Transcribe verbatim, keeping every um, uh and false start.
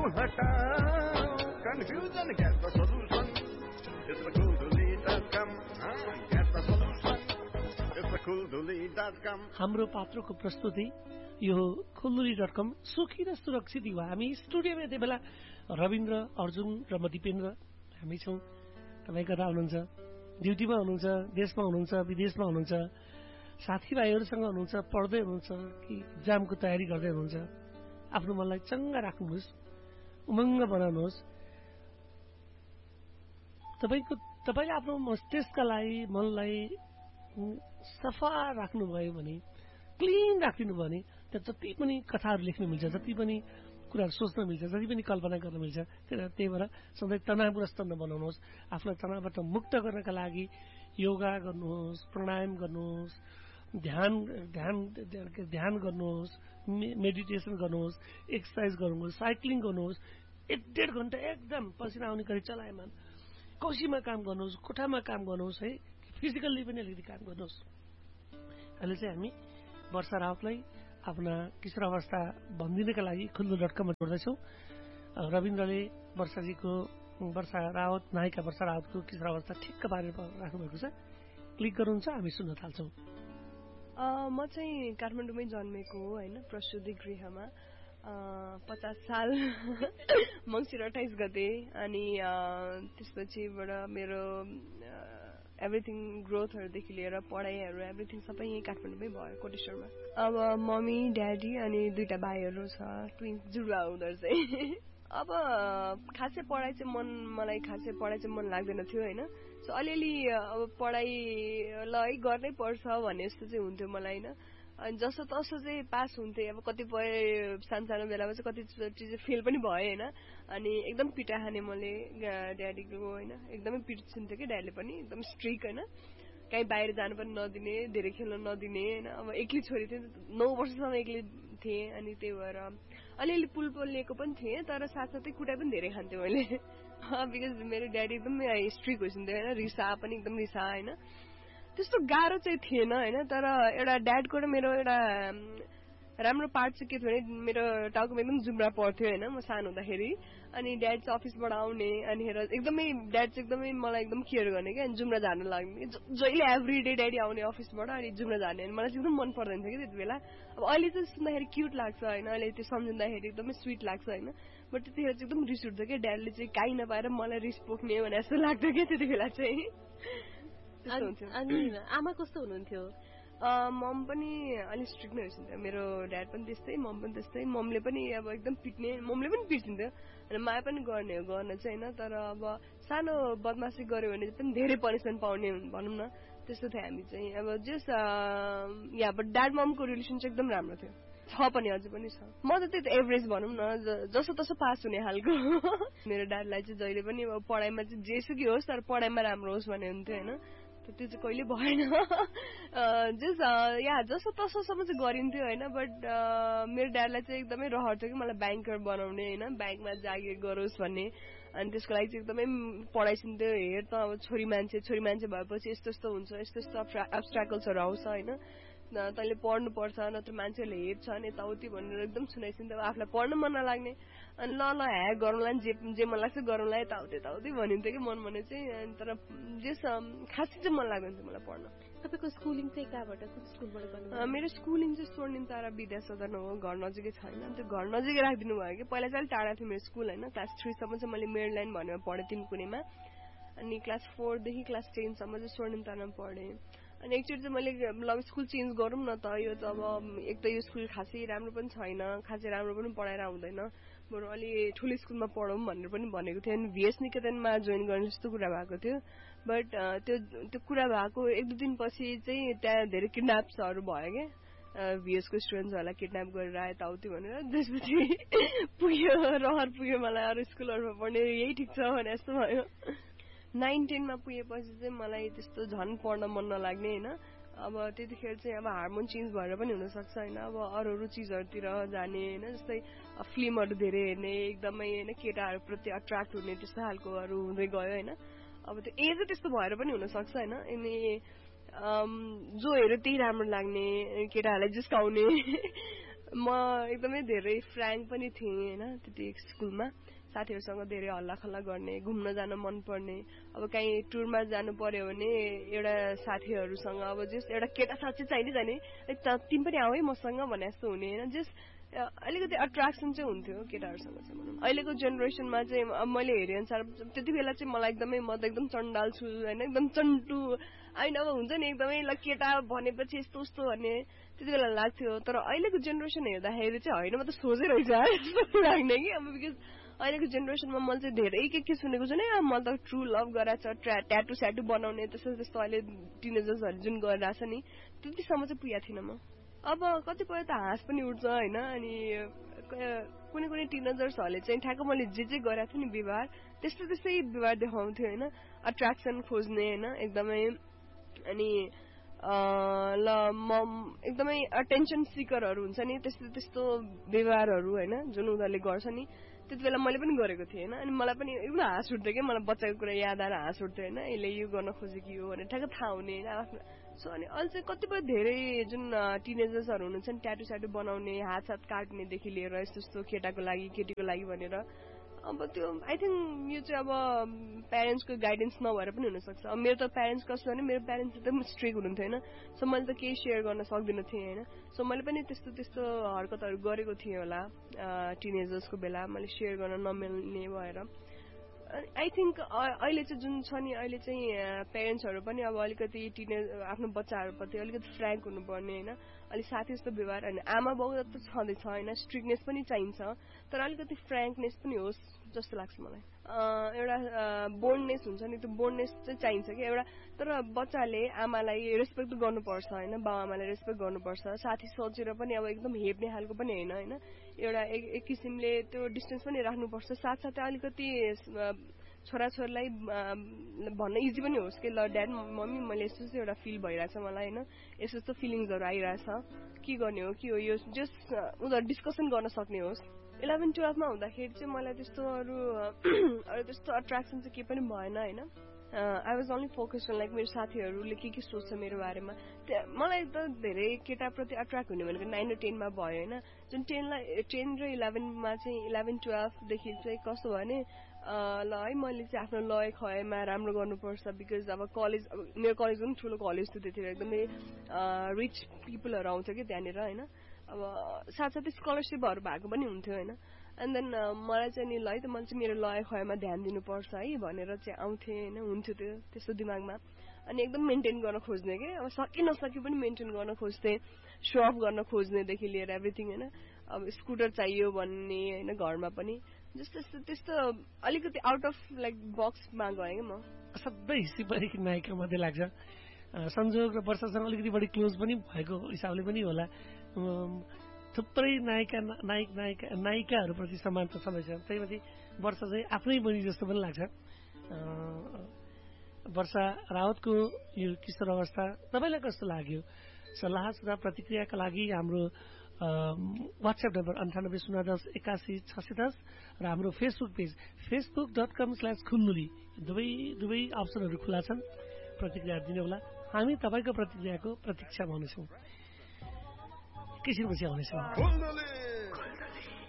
हटाओ confusion, get the solution. It's the cool duli dot com. Get the solution. It's the cool duli dot com. हाम्रो पात्रको प्रस्तुति यो खुल्दुली dot कम सुखी र सुरक्षित युवा। हामी स्टुडियोमा यति बेला रविन्द्र, अर्जुन र म दिपेन्द्र हामी छौँ। तपाईँ कता हुनुहुन्छ? ड्युटीमा हुनुहुन्छ, देशमा हुनुहुन्छ, विदेशमा हुनुहुन्छ, साथीभाइहरूसँग हुनुहुन्छ, पढ्दै हुनुहुन्छ कि इक्जामको तयारी गर्दै हुनुहुन्छ। आफ्नो मनलाई चङ्गा राख्नुहोस्, उमङ्ग बनाउनुहोस्। तपाईँको तपाईँले आफ्नो मस्तिष्कलाई, मनलाई सफा राख्नुभयो भने, क्लिन राखिदिनु भयो भने त्यहाँ जति पनि कथाहरू लेख्नु मिल्छ, जति पनि कुराहरू सोच्न मिल्छ, जति पनि कल्पना गर्न मिल्छ। त्यही भएर सधैँ तनावग्रस्त नबनाउनुहोस्। आफूलाई तनावबाट मुक्त गर्नका लागि योगा गर्नुहोस्, प्राणायाम गर्नुहोस्, ध्यान ध्यान ध्यान गर्नुहोस्, मेडिटेसन गर्नुहोस्, एक्सर्साइज गर्नुहोस्, साइक्लिङ गर्नुहोस्। एक डेढ घन्टा एकदम पसिना आउने गरी चलायमान कौशीमा काम गर्नुहोस्, कोठामा काम गर्नुहोस्, है फिजिकल्ली पनि अलिकति काम गर्नुहोस्। अहिले चाहिँ हामी वर्षा रावतलाई आफ्ना किशोर अवस्था भनिदिनका लागि खुल्दु डट कममा जोड्दैछौँ। रविन्द्रले वर्षाजीको वर्षा रावत नायिका वर्षा रावतको किशोर अवस्था ठिक्क पारेर राख्नुभएको छ। क्लिक गर्नुहुन्छ, हामी सुन्न थाल्छौँ। म चाहिँ काठमाडौँमै जन्मेको हो होइन, प्रसुति गृहमा पचास साल मङ्सिर अठाइस गते। अनि त्यसपछिबाट मेरो एभ्रिथिङ ग्रोथहरूदेखि लिएर पढाइहरू एभ्रिथिङ सबै यहीँ काठमाडौँमै भयो, कोटेश्वरमा। अब मम्मी ड्याडी अनि दुईटा भाइहरू छ, ट्विन्स जुडुवा उनीहरू चाहिँ। अब खासै पढाइ चाहिँ मन मलाई खासै पढाइ चाहिँ मन लाग्दैन थियो होइन। सो अलिअलि अब पढाइ ल है गर्नै पर्छ भन्ने जस्तो चाहिँ हुन्थ्यो मलाई होइन। अनि जसो तसो चाहिँ पास हुन्थेँ। अब कतिपय सानो सानो बेलामा चाहिँ कतिचोटि चाहिँ फेल पनि भयो होइन। अनि एकदम पिटा खाने मैले ड्याडीको होइन, एकदमै पिट सुन्थ्यो कि ड्याडीले पनि, एकदम स्ट्रिक होइन। कहीँ बाहिर जानु पनि नदिने, धेरै खेल्न नदिने होइन। अब एक्लै छोरी थिएँ, नौ वर्षसम्म एक्लै थिएँ। अनि त्यही भएर अलिअलि पुल पोलिएको पनि थिएँ, तर साथसाथै कुटाइ पनि धेरै खान्थेँ मैले। बिकज मेरो ड्याडी एकदमै स्ट्रिक भइसन्थ्यो होइन, रिसा पनि एकदम रिसा होइन। त्यस्तो गाह्रो चाहिँ थिएन होइन। तर एउटा ड्याडको र मेरो एउटा राम्रो पार्ट चाहिँ के थियो भने मेरो टाउकोमा एकदम जुम्रा पर्थ्यो होइन म सानो हुँदाखेरि। अनि ड्याड चाहिँ अफिसबाट आउने अनि हेर एकदमै ड्याड चाहिँ एकदमै मलाई एकदम केयर गर्ने क्या। अनि जुम्रा झार्न लाग्ने, जहिले एभ्री डे ड्याडी आउने अफिसबाट अनि जुम्रा झार्ने। अनि मलाई चाहिँ एकदम मन पर्दैन थियो कि त्यति बेला। अब अहिले चाहिँ सुन्दाखेरि क्युट लाग्छ होइन, अहिले त्यो सम्झिँदाखेरि एकदमै स्विट लाग्छ होइन। बट त्यतिखेर चाहिँ एकदम रिस उठ्थ्यो क्या, ड्याडीले चाहिँ काहीँ नपाएर मलाई रिस पोख्ने भने जस्तो लाग्थ्यो क्या त्यति बेला चाहिँ। अनि आमा कस्तो हुनुहुन्थ्यो? मम पनि अलिक स्ट्रिक्ट नै हुन्थ्यो। मेरो ड्याड पनि त्यस्तै, मम पनि त्यस्तै। ममले पनि अब एकदम पिट्ने, ममले पनि पिट्थ्यो अनि माया पनि गर्ने हो गर्न चाहिँ होइन। तर अब सानो बदमासी गऱ्यो भने पनि धेरै पनिसमेन्ट पाउने भनौँ न, त्यस्तो थियो हामी चाहिँ। अब जस या बट ड्याड ममको रिलेसन चाहिँ एकदम राम्रो थियो, छ पनि अझै पनि छ। म त त्यही त एभरेज भनौँ न, जसो तसो पास हुने खालको। मेरो ड्याडलाई चाहिँ जहिले पनि अब पढाइमा चाहिँ जेसुकै होस् तर पढाइमा राम्रो होस् भन्ने हुन्थ्यो होइन। त्यो चाहिँ कहिले भएन। जस या जसो तसोसम्म चाहिँ गरिन्थ्यो होइन। बट मेरो ड्याडलाई चाहिँ एकदमै रहर थियो कि मलाई ब्याङ्कर बनाउने होइन, ब्याङ्कमा जागिर गरोस् भन्ने। अनि त्यसको लागि चाहिँ एकदमै पढाइसिन्थ्यो। हेर त अब छोरी मान्छे छोरी मान्छे भएपछि यस्तो यस्तो हुन्छ, यस्तो यस्तो अब्स्ट्राकल्सहरू आउँछ होइन, तैँले पढ्नुपर्छ नत्र मान्छेहरूले हेर्छन् यताउति भनेर एकदम सुनाइसिन्थ्यो। आफूलाई पढ्न मन नलाग्ने अनि ल ल ह्या गरौँला जे जे मन लाग्छ गरौँला यताउति यताउति भनिन्थ्यो कि मन भने चाहिँ। तर जेस खासै चाहिँ मन लाग्दैन थियो मलाई पढ्न। तपाईँको स्कुलिङ चाहिँ कहाँबाट, कुन स्कुलबाट गर्नु? मेरो स्कुलिङ चाहिँ स्वर्णिम तारा विद्यासदन हो, घर नजिकै छैन। त्यो घर नजिकै राखिदिनु भयो कि, पहिला चाहिँ अलिक टाढा थियो मेरो स्कुल होइन। क्लास थ्रीसम्म चाहिँ मैले मेडलाइन भनेर पढेँ तिनकुनेमा। अनि क्लास फोरदेखि क्लास टेनसम्म चाहिँ स्वर्णिम तारामा पढेँ। अनि एकचोटि चाहिँ मैले ल स्कुल चेन्ज गरौँ न त, यो त अब एक त यो स्कुल खासै राम्रो पनि छैन, खासै राम्रो पनि पढाएर हुँदैन, बरु अलि ठुलो स्कुलमा पढौँ भनेर पनि भनेको थियो। अनि भिएस निकेतनमा जोइन गर्ने जस्तो कुरा भएको थियो। बट त्यो त्यो कुरा भएको एक दुई दिनपछि चाहिँ त्यहाँ धेरै किडन्याप्सहरू भयो क्या, भिएसको स्टुडेन्ट्सहरूलाई किडन्याप गरेर आए यताउति भनेर। त्यसपछि पुग्यो रहर पुग्यो मलाई अरू स्कुलहरूमा पढ्ने, यही ठिक छ भने जस्तो भयो। नाइन टेनमा पुगेपछि चाहिँ मलाई त्यस्तो झन् पढ्न मन नलाग्ने होइन। अब त्यतिखेर चाहिँ अब हार्मोन चेन्ज भएर पनि हुनसक्छ होइन। अब अरू अरू चिजहरूतिर जाने होइन, जस्तै फिल्महरू धेरै हेर्ने, एकदमै होइन केटाहरूप्रति अट्र्याक्ट हुने त्यस्तो खालकोहरू हुँदै गयो होइन। अब त्यो एज त्यस्तो भएर पनि हुनसक्छ होइन। अनि जो हेऱ्यो त्यही राम्रो लाग्ने, केटाहरूलाई जिस्काउने म एकदमै धेरै फ्र्याङ्क पनि थिएँ होइन त्यति स्कुलमा साथीहरूसँग धेरै हल्लाखल्ला गर्ने घुम्न जान मनपर्ने अब कहीँ टुरमा जानु पर्यो भने एउटा साथीहरूसँग अब जस एउटा केटा साथी चाहिने चाहिने तिमी पनि आऊ है मसँग भने जस्तो हुने होइन जस अलिकति अट्र्याक्सन चाहिँ हुन्थ्यो केटाहरूसँग चाहिँ भनौँ अहिलेको जेनेरेसनमा चाहिँ अब मैले हेरेँ अनुसार त्यति बेला चाहिँ मलाई एकदमै म त एकदम चण्डाल छु होइन एकदम चन्टु होइन अब हुन्छ नि एकदमै ल केटा भनेपछि यस्तो उस्तो भन्ने त्यति बेला लाग्थ्यो तर अहिलेको जेनेरेसन हेर्दाखेरि चाहिँ होइन म त सोझै रहेछ लाग्ने कि अब बिकज अहिलेको जेनेरेसनमा मैले चाहिँ धेरै के के सुनेको छु नि मैले त ट्रु लभ गराएको छ ट्या ट्याटु स्याटु बनाउने त्यस्तो त्यस्तो अहिले टिनेजर्सहरू जुन गरिरहेछ नि त्यतिसम्म चाहिँ पुगेको थिइनँ म अब कतिपय त हाँस पनि उठ्छ होइन अनि कुनै कुनै टिनेजर्सहरूले चाहिँ ठ्याक्क मैले जे जे गरेको थिएँ नि व्यवहार त्यस्तै त्यस्तै व्यवहार देखाउँथ्यो होइन अट्र्याक्सन खोज्ने होइन एकदमै अनि ल म एकदमै अटेन्सन सिकरहरू हुन्छ नि त्यस्तो त्यस्तो व्यवहारहरू होइन जुन उनीहरूले गर्छ नि त्यति बेला मैले पनि गरेको थिएँ होइन अनि मलाई पनि एकदम हाँस उठ्थ्यो क्या मलाई बच्चाको कुरा याद आएर हाँस उठ्थ्यो होइन यसले यो गर्न खोजेको यो भनेर ठ्याक्क थाहा हुने होइन आफ्नो सो अनि अहिले चाहिँ कतिपय धेरै जुन टिनेजर्सहरू हुनुहुन्छ नि ट्याटु स्याटु बनाउने हात सात काट्नेदेखि लिएर यस्तो यस्तो केटाको लागि केटीको लागि भनेर अब त्यो आई थिङ्क यो चाहिँ अब प्यारेन्ट्सको गाइडेन्स नभएर पनि हुनसक्छ अब मेरो त प्यारेन्ट्स कस्तो भने मेरो प्यारेन्ट्स एकदम स्ट्रिक्ट हुनुहुन्थ्यो होइन सो मैले त केही सेयर गर्न सक्दिनँ थिएँ होइन सो मैले पनि त्यस्तो त्यस्तो हरकतहरू गरेको थिएँ होला टिनेजर्सको बेला मैले सेयर गर्न नमिल्ने भएर आई थिङ्क अहिले चाहिँ जुन छ नि अहिले चाहिँ प्यारेन्ट्सहरू पनि अब अलिकति टिने आफ्नो बच्चाहरूप्रति अलिकति फ्र्याङ्क हुनुपर्ने होइन अलिक साथी जस्तो व्यवहार अनि आमा बाउ त छँदैछ होइन स्ट्रिक्टनेस पनि चाहिन्छ तर अलिकति फ्र्याङ्कनेस पनि होस् जस्तो लाग्छ मलाई एउटा बोल्डनेस हुन्छ नि त्यो बोल्डनेस चाहिँ चाहिन्छ कि एउटा तर बच्चाले आमालाई रेस्पेक्ट गर्नुपर्छ होइन बाउ आमालाई रेस्पेक्ट गर्नुपर्छ साथी सोचेर पनि अब एकदम हेप्ने खालको पनि होइन होइन एउटा एक किसिमले त्यो डिस्टेन्स पनि राख्नुपर्छ साथसाथै अलिकति छोराछोरीलाई भन्न इजी पनि होस् कि ल ड्याड मम्मी मैले यस्तो यस्तो एउटा फिल भइरहेछ मलाई होइन यस्तो यस्तो फिलिङ्सहरू आइरहेछ के गर्ने हो के हो यो जस्ट उनीहरू डिस्कसन गर्न सक्ने होस् इलेभेन टुवेल्भमा हुँदाखेरि चाहिँ मलाई त्यस्तो अरू अरू त्यस्तो अट्र्याक्सन चाहिँ केही पनि भएन होइन I was only focus on like मेरो साथीहरूले के के सोच्छ मेरो बारेमा मलाई त धेरै केटाप्रति अट्र्याक्ट हुने भनेको नाइन र टेनमा भयो होइन जुन टेनलाई टेन र इलेभेनमा चाहिँ इलेभेन टुवेल्भदेखि चाहिँ कस्तो भयो भने ल है मैले चाहिँ आफ्नो लय खयमा राम्रो गर्नुपर्छ बिकज अब कलेज अब मेरो कलेज पनि ठुलो कलेज थियो त्यतिखेर एकदमै रिच पिपलहरू आउँछ कि त्यहाँनिर होइन अब साथसाथै स्कलरसिपहरू भएको पनि हुन्थ्यो होइन एन्ड देन मलाई चाहिँ नि ल है त मैले चाहिँ मेरो लय खयमा ध्यान दिनुपर्छ है भनेर चाहिँ आउँथेँ होइन हुन्थ्यो त्यो त्यस्तो दिमागमा अनि एकदम मेन्टेन गर्न खोज्ने कि अब सकि नसके पनि मेन्टेन गर्न खोज्थेँ सो अफ गर्न खोज्नेदेखि लिएर एभ्रिथिङ होइन अब स्कुटर चाहियो भन्ने होइन घरमा पनि जस्तो त्यस्तो त्यस्तो अलिकति आउट अफ लाइक बक्समा गएँ कि म सबै हिस्सी परेको नायिका मात्रै लाग्छ संजोग र वर्षासँग अलिकति बढी क्लोज पनि भएको हिसाबले पनि होला थुप्रै नायिका नायक नायिका नायिकाहरूप्रति समानता छँदैछ त्यही माथि वर्षा चाहिँ आफ्नै बनी जस्तो पनि लाग्छ वर्षा रावतको यो किशोर अवस्था तपाईँलाई कस्तो लाग्यो सल्लाह सुझाव प्रतिक्रियाका लागि हाम्रो वाट्सएप नम्बर अन्ठानब्बे शून्य दस एकासी छ सय दस र हाम्रो Facebook page Facebook dot com slash खुन्नुली दुवै दुवै अप्सनहरू खुला छन् प्रतिक्रिया दिनुहोला हामी तपाईँको प्रतिक्रियाको प्रतीक्षामा हुनेछौँ एकैछिनपछि आउनेछौँ